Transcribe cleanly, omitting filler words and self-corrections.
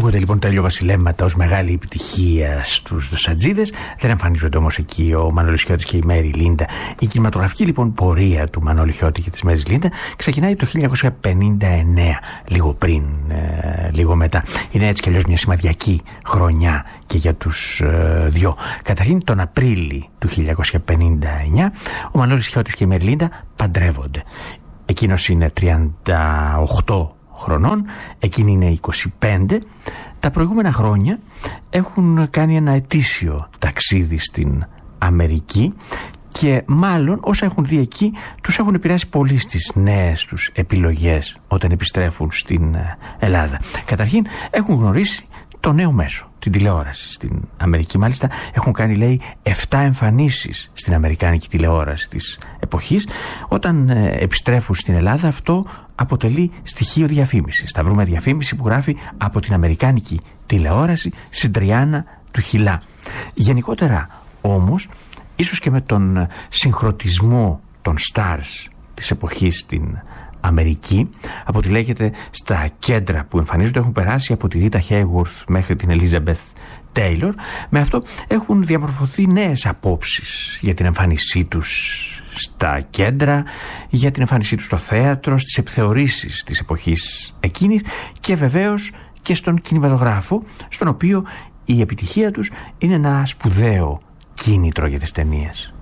Ακούτε λοιπόν τα ηλιοβασιλέμματα ως μεγάλη επιτυχία στους Δοσατζίδες. Δεν εμφανίζονται όμως εκεί ο Μανώλης Χιώτης και η Μέρι Λίντα. Η κινηματογραφική λοιπόν πορεία του Μανώλη Χιώτη και της Μέρης Λίντα ξεκινάει το 1959, λίγο πριν, λίγο μετά. Είναι έτσι κι αλλιώς μια σημαδιακή χρονιά και για τους δυο. Καταρχήν τον Απρίλη του 1959 ο Μανώλης Χιώτης και η Μέρι Λίντα παντρεύονται. Εκείνος είναι 38 χρονών, εκείνη είναι 25. Τα προηγούμενα χρόνια έχουν κάνει ένα ετήσιο ταξίδι στην Αμερική και μάλλον όσα έχουν δει εκεί τους έχουν επηρεάσει πολύ στις νέες τους επιλογές όταν επιστρέφουν στην Ελλάδα. Καταρχήν έχουν γνωρίσει το νέο μέσο, την τηλεόραση στην Αμερική. Μάλιστα έχουν κάνει, λέει, 7 εμφανίσεις στην αμερικάνικη τηλεόραση της εποχής. Όταν επιστρέφουν στην Ελλάδα αυτό αποτελεί στοιχείο διαφήμισης. Θα βρούμε διαφήμιση που γράφει από την αμερικάνικη τηλεόραση Συντριάνα του Χιλά. Γενικότερα όμως, ίσως και με τον συγχρονισμό των stars της εποχής στην Αμερική, από ό,τι λέγεται στα κέντρα που εμφανίζονται έχουν περάσει από τη Ρίτα Χέιγουρθ μέχρι την Ελίζαμπεθ Τέιλορ. Με αυτό έχουν διαμορφωθεί νέες απόψεις για την εμφάνισή τους στα κέντρα, για την εμφάνισή τους στο θέατρο, στις επιθεωρήσεις της εποχής εκείνης και βεβαίως και στον κινηματογράφο, στον οποίο η επιτυχία τους είναι ένα σπουδαίο κίνητρο για τις ταινίες.